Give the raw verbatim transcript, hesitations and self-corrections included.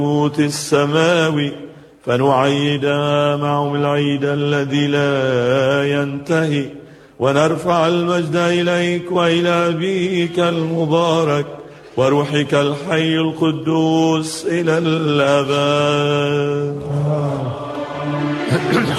الملكوت السماوي، فنعيد معهم العيد الذي لا ينتهي، ونرفع المجد إليك وإلى أبيك المبارك وروحك الحي القدوس إلى الأبد.